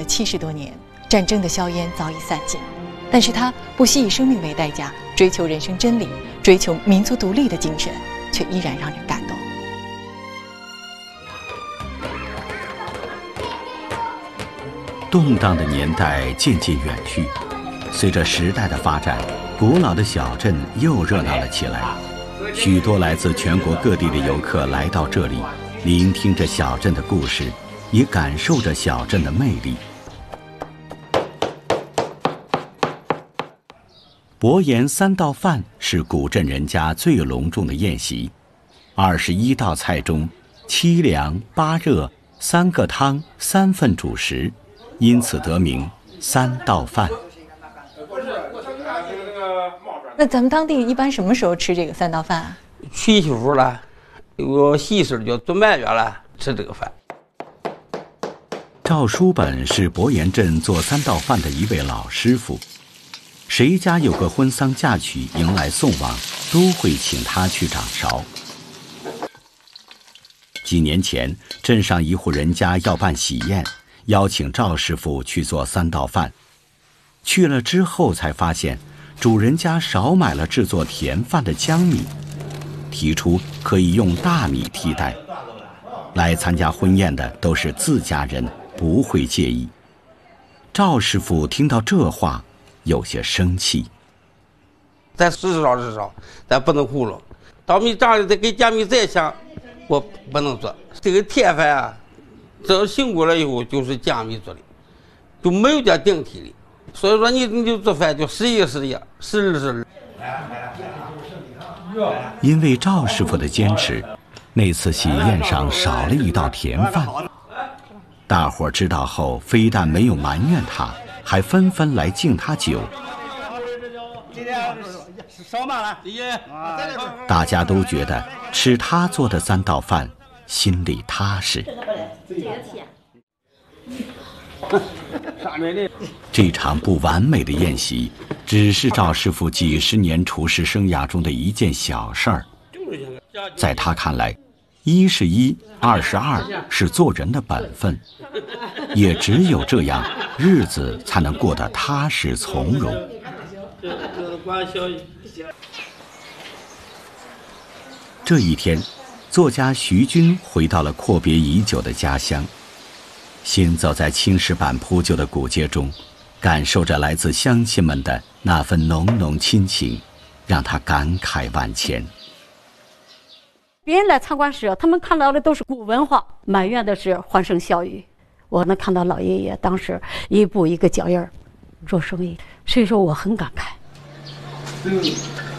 70多年，战争的硝烟早已散尽，但是他不惜以生命为代价，追求人生真理，追求民族独立的精神，却依然让人感动。 动荡的年代渐渐远去，随着时代的发展，古老的小镇又热闹了起来。许多来自全国各地的游客来到这里，聆听着小镇的故事，也感受着小镇的魅力。伯颜3道饭是古镇人家最隆重的宴席，21道菜中7凉8热3个汤3份主食，因此得名3道饭。 那咱们当地一般什么时候吃这个3道饭啊？ 娶媳妇了，有喜事就做满月了，吃这个饭。 赵书本是伯颜镇做3道饭的一位老师傅，谁家有个婚丧嫁娶迎来送往，都会请他去掌勺。几年前，镇上一户人家要办喜宴，邀请赵师傅去做3道饭。去了之后才发现，主人家少买了制作甜饭的江米，提出可以用大米替代。来参加婚宴的都是自家人，不会介意。赵师傅听到这话，有些生气。 咱至少，咱不能糊弄。稻米长得跟江米再像，我不能做。这个甜饭啊，只要醒过来以后就是江米做的，就没有点顶替的。所以说你就做饭就时一时一，时日时日。 因为赵师傅的坚持，那次喜宴上少了一道甜饭。大伙知道后，非但没有埋怨他，还纷纷来敬他酒。大家都觉得吃他做的3道饭，心里踏实。这场不完美的宴席，只是赵师傅几十年厨师生涯中的一件小事儿。在他看来，1是1，2是2，是做人的本分。也只有这样，日子才能过得踏实从容。这一天，作家徐军回到了阔别已久的家乡。行走在青石板铺就的古街中，感受着来自乡亲们的那份浓浓亲情，让他感慨万千。 别人来参观时，他们看到的都是古文化，埋怨的是欢声笑语。我能看到老爷爷当时一步一个脚印儿做生意，所以说我很感慨。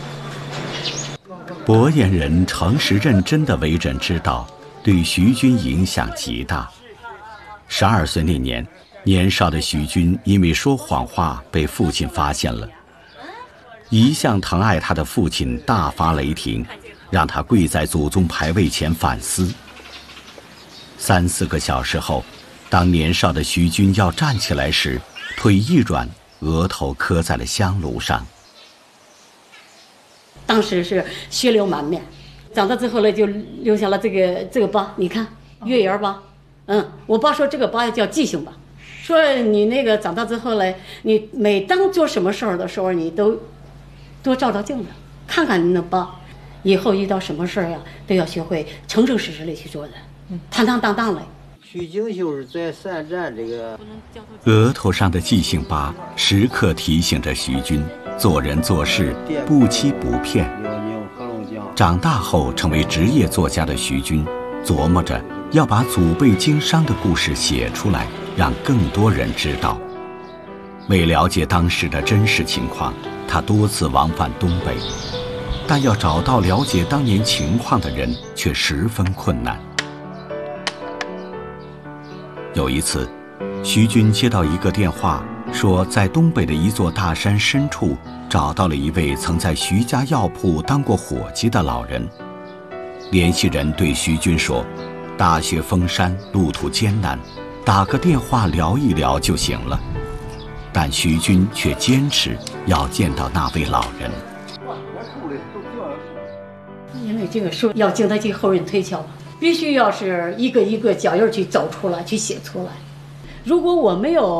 伯颜人诚实认真的为人之道，对徐军影响极大。12岁那年，年少的徐军因为说谎话被父亲发现了。一向疼爱他的父亲大发雷霆，让他跪在祖宗牌位前反思。3、4个小时后，当年少的徐军要站起来时，腿一软，额头磕在了香炉上。 当时是血流满面，长大之后呢，就留下了这个疤，你看月牙疤。我爸说这个疤叫记性疤，说你那个长大之后呢，你每当做什么事儿的时候，你都多照照镜子，看看你的疤，以后遇到什么事儿呀，都要学会诚诚实实的去做人，坦坦荡荡的。 徐景秀在3站这个额头上的记性疤，时刻提醒着徐军做人做事不欺不骗。长大后成为职业作家的徐军，琢磨着要把祖辈经商的故事写出来，让更多人知道。为了解当时的真实情况，他多次往返东北，但要找到了解当年情况的人却十分困难。有一次，徐军接到一个电话，说在东北的一座大山深处找到了一位曾在徐家药铺当过伙计的老人。联系人对徐军说，大雪封山，路途艰难，打个电话聊一聊就行了。但徐军却坚持要见到那位老人。 因为这个书要经得起后人推敲，必须要是一个一个脚印去走出来，去写出来。如果我没有